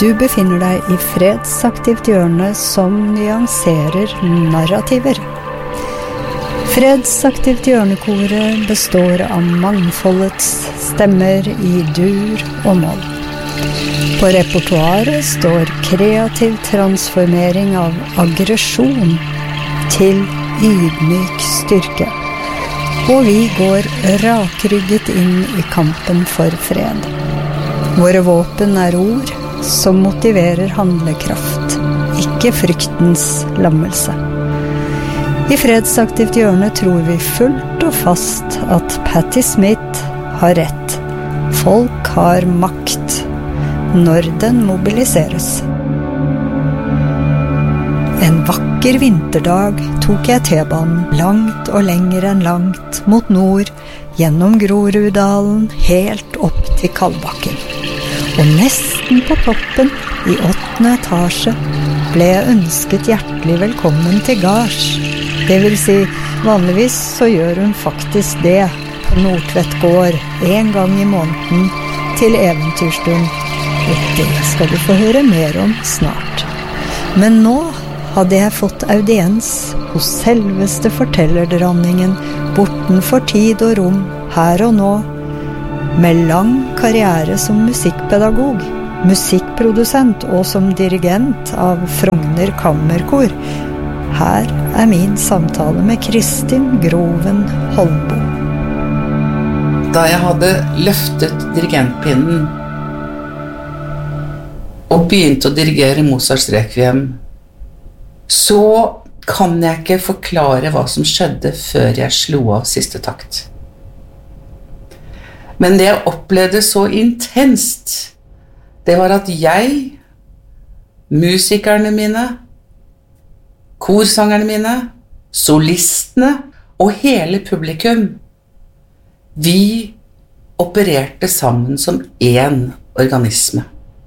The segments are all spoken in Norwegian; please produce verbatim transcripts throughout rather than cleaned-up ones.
Du befinner deg i fredsaktivt hjørne som nyanserer narrativer. Fredsaktivt hjørnekoret består av mangfoldets stemmer i dur og moll. På repertoaret står kreativ transformering av aggresjon til ydmyk styrke. Og vi går rakrygget inn i kampen for fred. Våre våpen er ord som motiverer handlekraft, ikke fryktens lammelse. I fredsaktivt hjørne tror vi fullt og fast at Patti Smith har rett. Folk har makt når den mobiliseres. En vakker vinterdag tok jeg T-banen langt og lenger enn langt mot nord, gjennom Groruddalen, helt opp til Kalbakken. Og nesten på toppen, i åttende etasje, ble jeg ønsket hjertelig velkommen til gards. Det vil si, vanligvis så gjør hun faktisk det på Nordtvedt gård en gang i måneden til eventyrstund. Og det skal du få høre mer om snart. Men nå hadde jeg fått audiens hos selveste fortellerdronningen bortenfor tid og rom, her og nå, med lang karriere som musikkpedagog, musikkprodusent og som dirigent av Frogner Kammerkor. Her er min samtale med Kristin Groven Holmbo. Da jeg hadde løftet dirigentpinnen og begynte å dirigere Mozarts Requiem, så kan jeg ikke forklare hva som skjedde før jeg slo av siste takt. Men det jeg opplevde så intenst, det var at jeg, musikerne mine, korsangerne mine, solistene og hele publikum, vi opererte sammen som én organisme.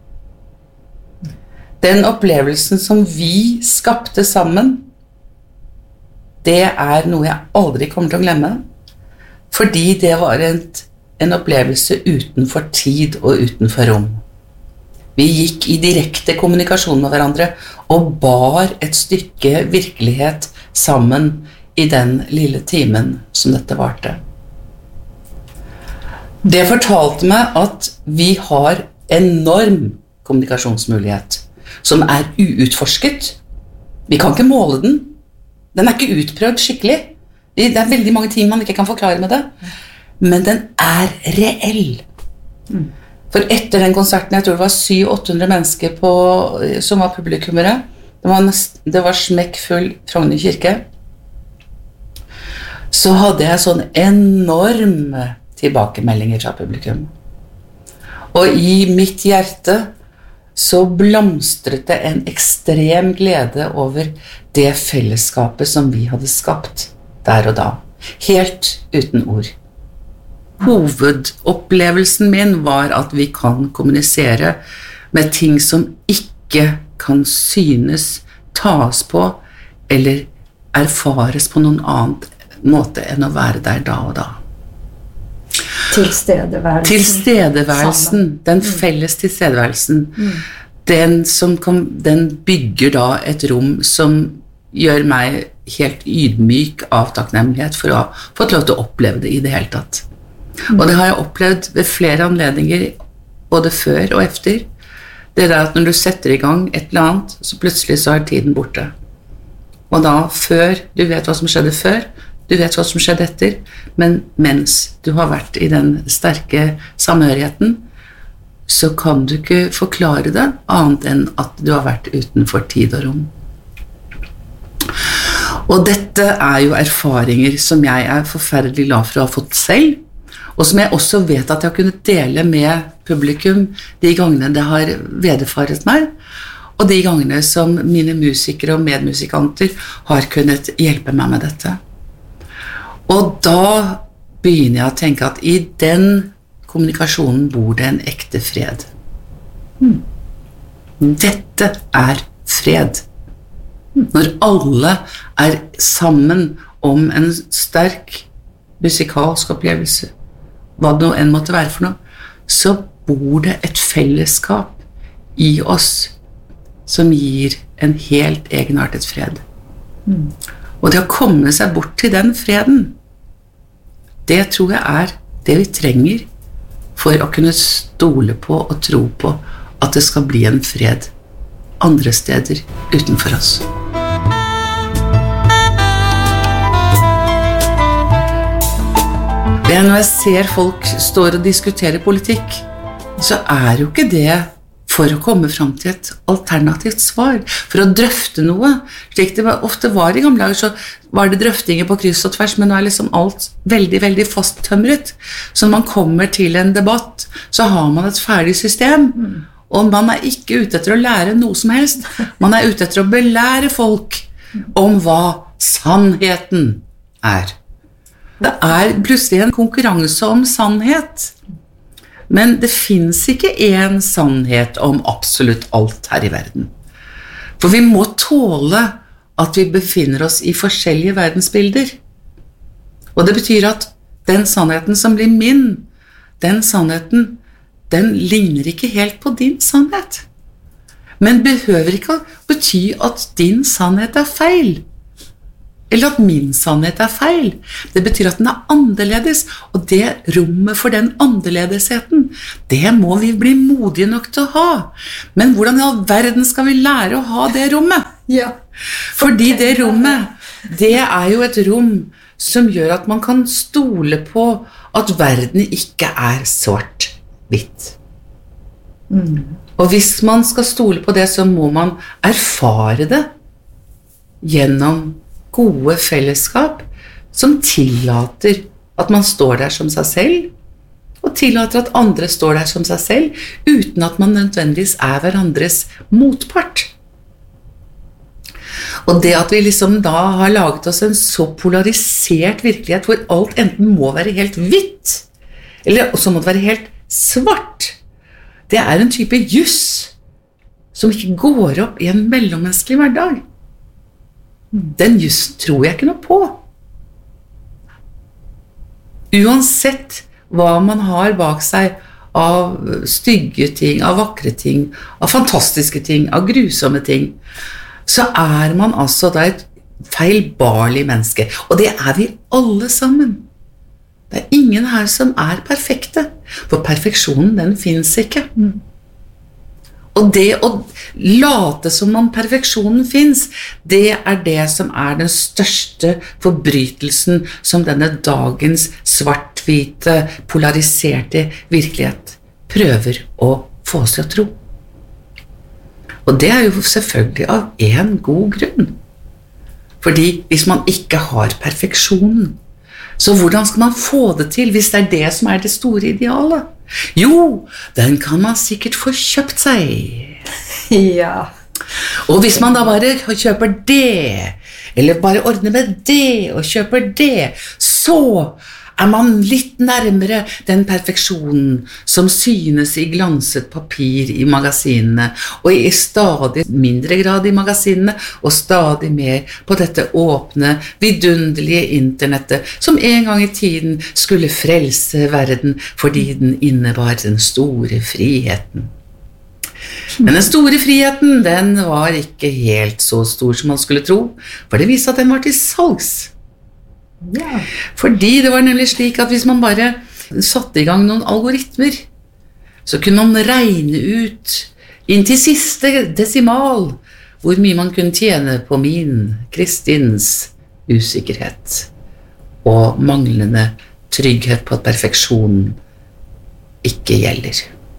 Den opplevelsen som vi skapte sammen, det er noe jeg aldri kommer til å glemme, fordi det var en, en opplevelse utenfor tid og utenfor rom. Vi gikk i direkte kommunikasjon med hverandre og bar et stykke virkelighet sammen i den lille timen som dette varte. Det fortalte meg at vi har enorm kommunikasjonsmulighet, som er uutforsket. Vi kan ikke måle den. Den er ikke utprøvd skikkelig. Det er veldig mange ting man ikke kan forklare med det. Men den er reell. For etter den konserten, jeg tror det var syv til åtte hundre mennesker på, som var publikummere. Det var, det var smekkfull Frogner kirke. Så hadde jeg sånn enorme tilbakemeldinger fra publikum. Og i mitt hjerte så blomstret det en ekstrem glede over det fellesskapet som vi hadde skapt der og da, helt uten ord. Hovedopplevelsen min var at vi kan kommunisere med ting som ikke kan synes, tas på eller erfares på noen annen måte enn å være der da og da. Tilstedeværelsen. Tilstedeværelsen, den felles tilstedeværelsen. Mm. Den, som kom, den bygger da et rom som gjør meg helt ydmyk av takknemlighet for å ha fått lov til å oppleve det i det hele tatt. Mm. Og det har jeg opplevd ved flere anledninger, både før og efter. Det er at når du setter i gang et eller annet, så plutselig så er tiden borte. Og da, før du vet hva som skjedde før, du vet hva som skjedde etter, men mens du har vært i den sterke samhørigheten, så kan du ikke forklare det annet enn at du har vært utenfor tid og rom. Og dette er jo erfaringer som jeg er forferdelig glad for å ha fått selv, og som jeg også vet at jeg har kunnet dele med publikum de gangene det har vederfaret meg, og de gangene som mine musikere og medmusikanter har kunnet hjelpe meg med dette. Og da begynner jeg å tenke at i den kommunikasjonen bor det en ekte fred. Hmm. Dette er fred. Når alle er sammen om en sterk musikalsk opplevelse, hva det nå enn måtte være for noe, så bor det et fellesskap i oss som gir en helt egenartet fred. Mm. Og det å komme seg bort til den freden, det tror jeg er det vi trenger for å kunne stole på og tro på at det skal bli en fred andre steder utenfor oss. Når jeg ser folk står og diskutere politikk, så er jo ikke det for å komme frem til et alternativt svar, for å drøfte noe. Slik det ofte var i gamle dager, så var det drøftinger på kryss og tvers, men nå er liksom alt veldig, veldig fasttømret. Så når man kommer til en debatt, så har man et ferdig system, og man er ikke ute etter å lære noe som helst. Man er ute etter å belære folk om hva sannheten er. Det er plutselig en konkurranse om sannhet, men det finnes ikke en sannhet om absolutt alt her i verden. For vi må tåle at vi befinner oss i forskjellige verdensbilder. Og det betyr at den sannheten som blir min, den sannheten, den ligner ikke helt på din sannhet. Men behøver ikke å bety at din sannhet er feil. Eller at min sannhet er feil. Det betyr at den er annerledes, og det rommet for den annerledesheten, det må vi bli modige nok til å ha. Men hvordan i all verden skal vi lære å ha det rommet? Ja. Fordi det rommet, det er jo et rom som gjør at man kan stole på at verden ikke er svart-hvitt. Mm. Og hvis man skal stole på det, så må man erfare det gjennom gode fellesskap som tillater at man står der som seg selv, og tillater at andre står der som seg selv, uten at man nødvendigvis er hverandres motpart. Og det at vi liksom da har laget oss en så polarisert virkelighet, hvor alt enten må være helt hvitt, eller også må det være helt svart, det er en type juss som ikke går opp i en mellommenneskelig hverdag. Den just tror jeg ikke noe på. Uansett hva man har bak seg av stygge ting, av vakre ting, av fantastiske ting, av grusomme ting, så er man altså da et feilbarlig menneske. Og det er vi alle sammen. Det er ingen her som er perfekte, for perfeksjonen den finnes ikke. Og det å late som om perfeksjonen finnes, det er det som er den største forbrytelsen som denne dagens svart-hvite, polariserte virkelighet prøver å få oss til å tro. Og det er jo selvfølgelig av en god grunn. Fordi hvis man ikke har perfeksjonen, så hvordan skal man få det til hvis det er det som er det store idealet? Jo, den kan man sikkert få kjøpt seg. Ja. Og hvis man da bare kjøper det, eller bare ordner med det og kjøper det, så er man litt nærmere den perfeksjonen som synes i glanset papir i magasinene, og i stadig mindre grad i magasinene, og stadig mer på dette åpne, vidunderlige internettet, som en gang i tiden skulle frelse verden, fordi den innebar den store friheten. Men den store friheten, den var ikke helt så stor som man skulle tro, for det viste at den var til salgs. Ja. Fordi det var nemlig slik at hvis man bare satte i gang noen algoritmer, så kunne man regne ut inn til siste desimal hvor mye man kunne tjene på min, Kristins, usikkerhet og manglende trygghet på at perfeksjonen ikke gjelder.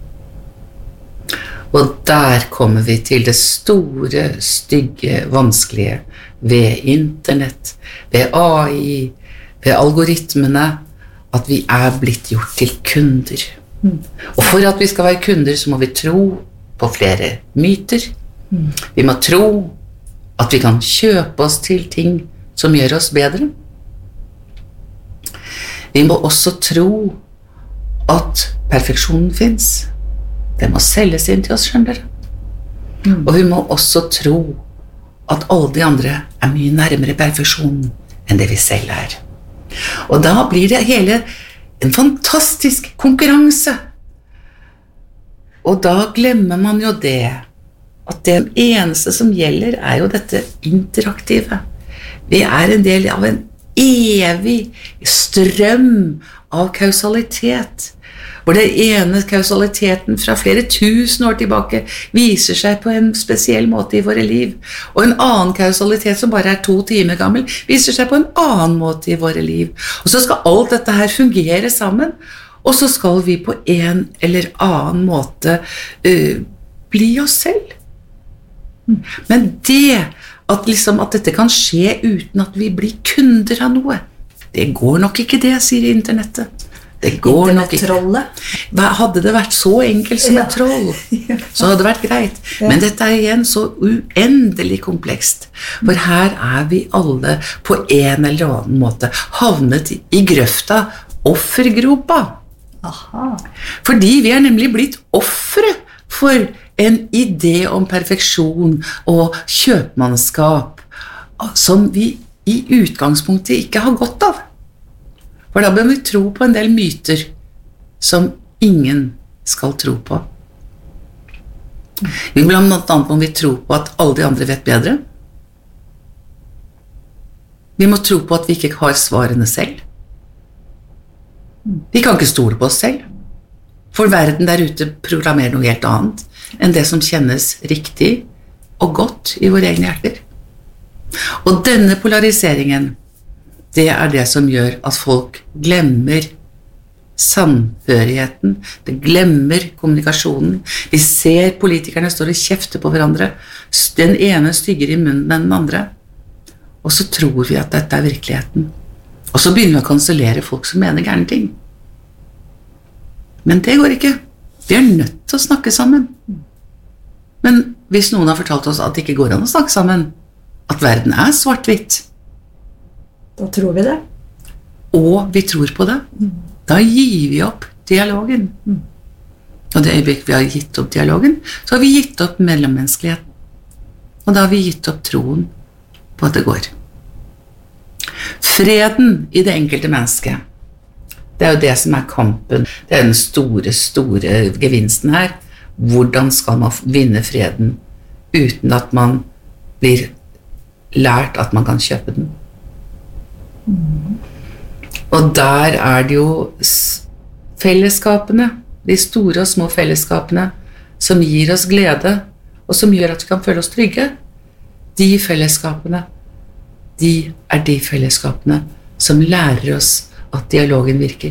Og der kommer vi til det store, stygge, vanskelige ved internett, ved A I, ved algoritmene, at vi er blitt gjort til kunder. Mm. Og for at vi skal være kunder, så må vi tro på flere myter. Mm. Vi må tro at vi kan kjøpe oss til ting som gjør oss bedre. Vi må også tro at perfeksjonen finnes. Det må selges inn til oss, skjønner dere. Mm. Og vi må også tro at alle de andre er mye nærmere perfeksjonen enn det vi selv er. Og da blir det hele en fantastisk konkurranse. Og da glemmer man jo det, at det eneste som gjelder er jo dette interaktive. Vi er en del av en evig strøm av kausalitet, hvor det ene kausaliteten fra flere tusen år tilbake viser seg på en spesiell måte i våre liv, og en annen kausalitet som bare er to timer gammel, viser seg på en annen måte i våre liv. Og så skal alt dette her fungere sammen, og så skal vi på en eller annen måte uh, bli oss selv. Men det, at, liksom, at dette kan skje uten at vi blir kunder av noe, det går nok ikke det, sier internettet. Det går nok ikke. Hadde det vært så enkelt som et troll, så hadde det vært greit. Men dette er igjen så uendelig komplekst. For her er vi alle på en eller annen måte havnet i grøfta, offergropa. Aha. Fordi vi er nemlig blitt offre for en idé om perfeksjon og kjøpmannskap som vi i utgangspunktet ikke har godt av. For da bør vi tro på en del myter som ingen skal tro på. Vi blant annet må vi tro på at alle de andre vet bedre. Vi må tro på at vi ikke har svarene selv. Vi kan ikke stole på oss selv. For verden der ute proklamerer noe helt annet enn det som kjennes riktig og godt i våre egne hjerter. Og denne polariseringen, det er det som gjør at folk glemmer samhørigheten, det glemmer kommunikasjonen. Vi ser politikerne står og kjefter på hverandre, den ene stygger i munnen enn den andre, og så tror vi at dette er virkeligheten. Og så begynner vi å kansellere folk som mener gærne ting. Men det går ikke. Vi er nødt til å snakke sammen. Men hvis noen har fortalt oss at det ikke går an å snakke sammen, at verden er svart-hvitt, da tror vi det. Og vi tror på det. Mm. Da gir vi opp dialogen. Mm. Og det øyeblikk vi har gitt opp dialogen, så har vi gitt opp mellommenneskeligheten. Og da har vi gitt opp troen på at det går. Freden i det enkelte mennesket, det er jo det som er kampen. Det er den store, store gevinsten her. Hvordan skal man vinne freden uten at man blir lært at man kan kjøpe den? Mm. Og der er det jo fellesskapene, de store og små fellesskapene, som gir oss glede, og som gjør at vi kan føle oss trygge. De fellesskapene, de er de fellesskapene som lærer oss at dialogen virker.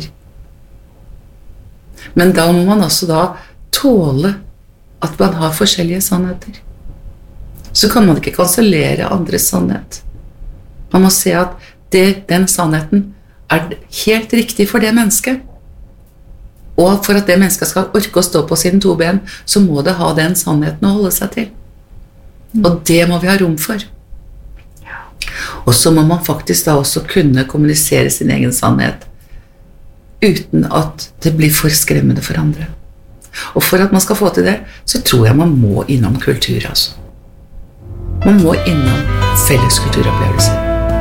Men da må man også da tåle at man har forskjellige sannheter. Så kan man ikke kansellere andres sannhet. Man må se at det, den sannheten er helt riktig for det mennesket. Og for at det mennesket skal orke å stå på sine to ben, så må det ha den sannheten å holde seg til. Og det må vi ha rom for. Og så må man faktisk da også kunne kommunisere sin egen sannhet uten at det blir for skremmende for andre. Og for at man skal få til det, så tror jeg man må innom kultur, altså. Man må innom felles kulturopplevelser.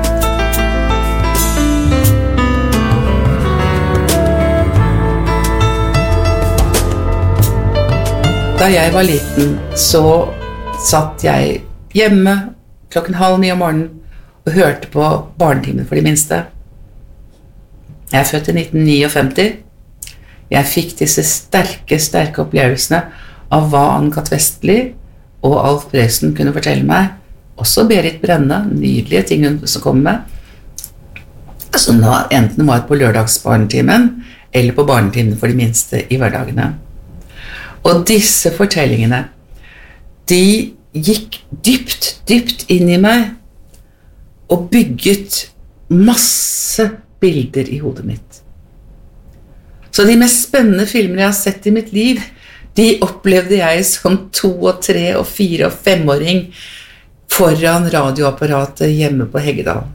Da jeg var liten, så satt jeg hjemme klokken halv ni om morgenen og hørte på barnetimen for de minste. Jeg er født i nitten femtini. Jeg fikk disse sterke, sterke opplevelsene av hva Anne-Kat. Vestli og Alf Prøysen kunne fortelle meg. Også Berit Brenne, nydelige ting hun som kom med. Som da enten var på lørdagsbarnetimen eller på barnetimen for de minste i hverdagene. Og disse fortellingene, de gikk dypt, dypt inn i meg og bygget masse bilder i hodet mitt. Så de mest spennende filmer jeg har sett i mitt liv, de opplevde jeg som to og tre og fire og femåring foran radioapparatet hjemme på Heggedal.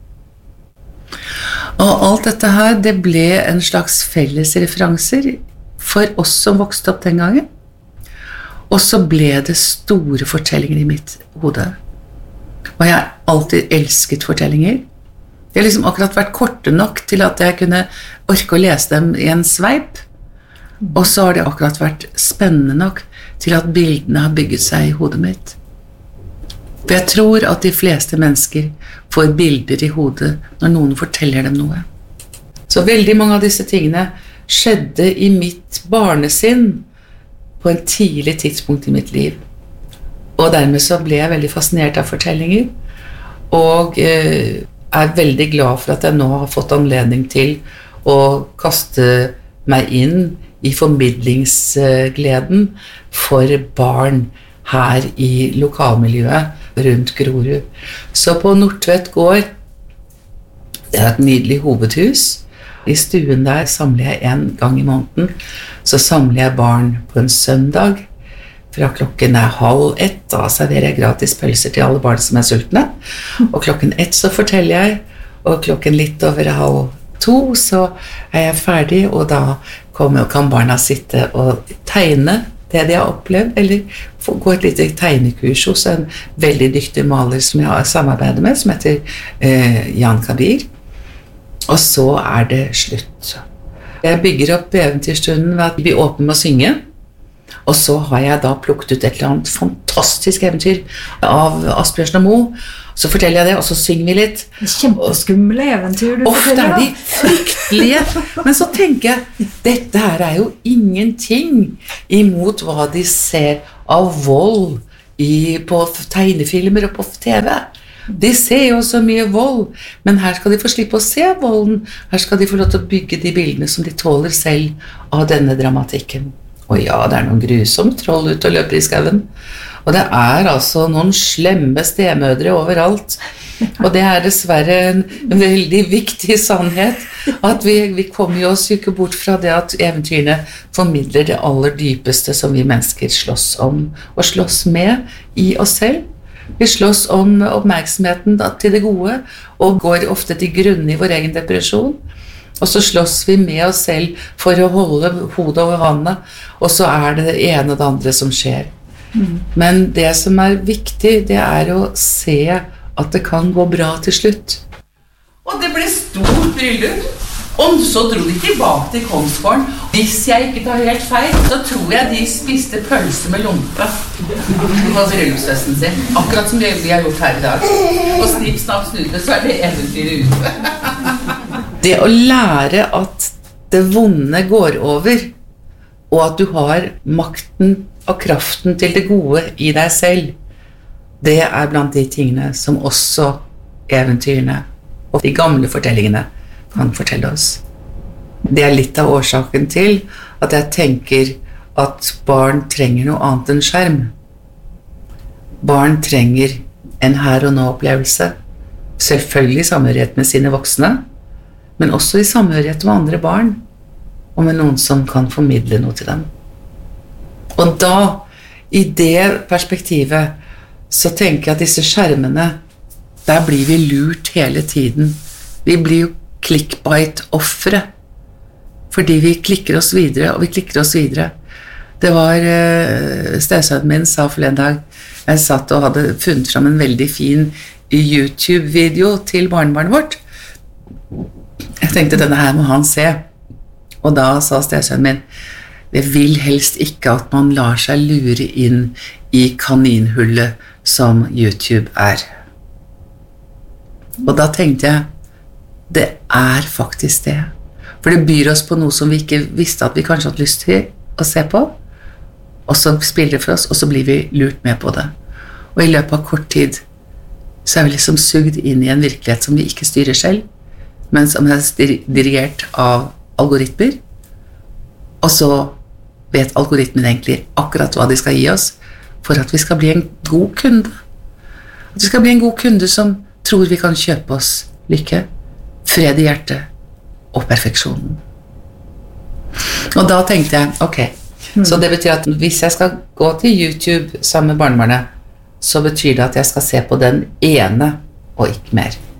Og alt dette her, det ble en slags felles referanser for oss som vokste opp den gangen. Og så ble det store fortellinger i mitt hode. Og jeg har alltid elsket fortellinger. De har liksom akkurat vært korte nok til at jeg kunne orke å lese dem i en sveip. Og så har det akkurat vært spennende nok til at bildene har bygget seg i hodet mitt. For jeg tror at de fleste mennesker får bilder i hodet når noen forteller dem noe. Så veldig mange av disse tingene skjedde i mitt barnesinn på en tidlig tidspunkt i mitt liv. Og dermed så ble jeg veldig fascinert av fortellinger, og eh, er veldig glad for at jeg nå har fått anledning til å kaste meg inn i formidlingsgleden for barn her i lokalmiljøet rundt Grorud. Så på Nordtvet gård, det er et nydelig hovedhus. I stuen der samler jeg en gang i måneden. Så samler jeg barn på en søndag. Fra klokken er halv ett, da serverer jeg gratis pølser til alle barn som er sultne. Og klokken ett så forteller jeg, og klokken litt over halv to så er jeg ferdig, og da kommer, kan barna sitte og tegne det de har opplevd, eller få gå et lite tegnekurs hos en veldig dyktig maler som jeg har samarbeidet med, som heter eh, Jan Kabir. Og så er det slutt. Jeg bygger opp eventyrstunden ved at vi åpner med å synge, og så har jeg da plukket ut et eller annet fantastisk eventyr av Asbjørnsen og Moe. Så forteller jeg det, og så synger vi litt. Kjempeskumle eventyr du Ofte forteller. er de fryktelige. Men så tenker jeg, dette her er jo ingenting imot hva de ser av vold i, på tegnefilmer og på TV. De ser jo så mye vold, men her skal de få slippe å se volden. Her skal de få lov til å bygge de bildene som de tåler selv av denne dramatikken. Og ja, det er noen grusomme troll ute og løper i skauen. Og det er altså noen slemme stemødre overalt. Og det er dessverre en veldig viktig sannhet, at vi, vi kommer jo oss ikke bort fra det at eventyrene formidler det aller dypeste som vi mennesker slåss om, og slåss med i oss selv. Vi slåss om oppmerksomheten til det gode, og går ofte til grunne i vår egen depresjon. Og så slåss vi med oss selv for å holde hodet over vannet, og så er det det ene og det andre som skjer. Mm. Men det som er viktig, det er å se at det kan gå bra til slutt. Og det ble stort bryllup, og så dro de tilbake til Kongsgården. Hvis jeg ikke tar helt feil, så tror jeg de spiste pølse med lompe på bryllupsfesten sin, akkurat som det vi har gjort her i dag. Og snipp, snapp, snude, så er det eventyret ute. Det å lære at det vonde går over, og at du har makten og kraften til det gode i deg selv, det er blant de tingene som også eventyrene og de gamle fortellingene kan fortelle oss. Det er litt av årsaken til at jeg tenker at barn trenger noe annet enn skjerm. Barn trenger en her og nå-opplevelse, selvfølgelig i samhørighet med sine voksne, men også i samhørighet med andre barn, og med noen som kan formidle noe til dem. Og da, i det perspektivet, så tenker jeg at disse skjermene, der blir vi lurt hele tiden. Vi blir jo clickbait-offere, fordi vi klikker oss videre, og vi klikker oss videre. Det var, uh, stesønnen min sa for en dag, jeg satt og hadde funnet frem en veldig fin YouTube-video til barnebarnet vårt. Jeg tenkte, denne her må han se. Og da sa stesønnen min, jeg vil helst ikke at man lar seg lure inn i kaninhullet som YouTube er. Og da tenkte jeg, det er faktisk det. For det byr oss på noe som vi ikke visste at vi kanskje hadde lyst til å se på, og så spiller det for oss, og så blir vi lurt med på det. Og i løpet av kort tid, så er vi liksom sugd inn i en virkelighet som vi ikke styrer selv, men som er dirigert av algoritmer, og så vet algoritmen egentlig akkurat hva de skal gi oss, for at vi skal bli en god kunde. At vi skal bli en god kunde som tror vi kan kjøpe oss lykke, fred i hjertet og perfeksjonen. Og da tenkte jeg, ok, mm. så det betyr at hvis jeg skal gå til YouTube sammen med barnebarnet, så betyr det at jeg skal se på den ene og ikke mer.